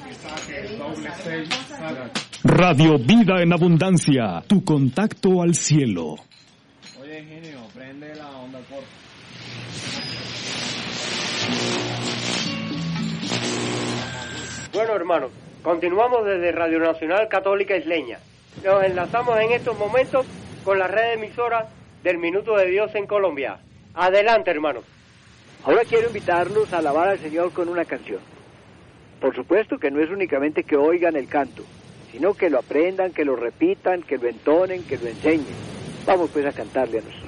Radio Vida en Abundancia, tu contacto al cielo. Oye, Ingenio, prende la onda corta. Bueno, hermanos, continuamos desde Radio Nacional Católica Isleña. Nos enlazamos en estos momentos con la red emisora del Minuto de Dios en Colombia. Adelante, hermanos. Ahora quiero invitarlos a alabar al Señor con una canción. Por supuesto que no es únicamente que oigan el canto, sino que lo aprendan, que lo repitan, que lo entonen, que lo enseñen. Vamos pues a cantarle a nuestro